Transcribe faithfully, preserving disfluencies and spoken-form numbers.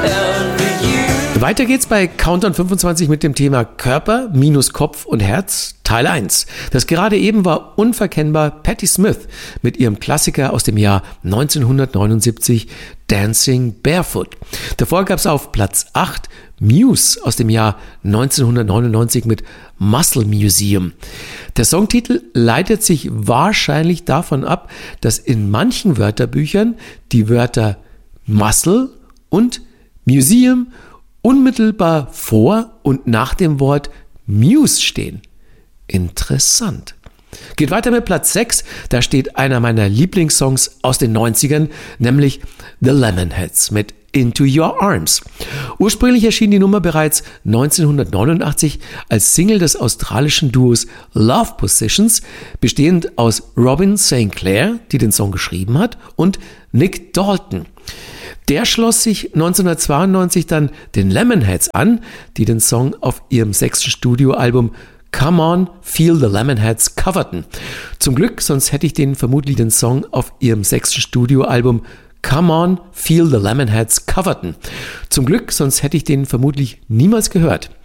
Weiter geht's bei Countdown fünfundzwanzig mit dem Thema Körper minus Kopf und Herz, Teil eins. Das gerade eben war unverkennbar Patti Smith mit ihrem Klassiker aus dem Jahr neunzehnhundertneunundsiebzig, Dancing Barefoot. Davor gab's auf Platz acht Muse aus dem Jahr neunzehnhundertneunundneunzig mit Muscle Museum. Der Songtitel leitet sich wahrscheinlich davon ab, dass in manchen Wörterbüchern die Wörter Muscle und Museum unmittelbar vor und nach dem Wort Muse stehen. Interessant. Geht weiter mit Platz sechs, da steht einer meiner Lieblingssongs aus den neunzigern, nämlich The Lemonheads mit Into Your Arms. Ursprünglich erschien die Nummer bereits neunzehnhundertneunundachtzig als Single des australischen Duos Love Positions, bestehend aus Robin Sankt Clair, die den Song geschrieben hat, und Nick Dalton. Der schloss sich neunzehnhundertzweiundneunzig dann den Lemonheads an, die den Song auf ihrem sechsten Studioalbum Come On, Feel the Lemonheads coverten. Zum Glück, sonst hätte ich den vermutlich den Song auf ihrem sechsten Studioalbum Come On, Feel the Lemonheads coverten. Zum Glück, sonst hätte ich den vermutlich niemals gehört.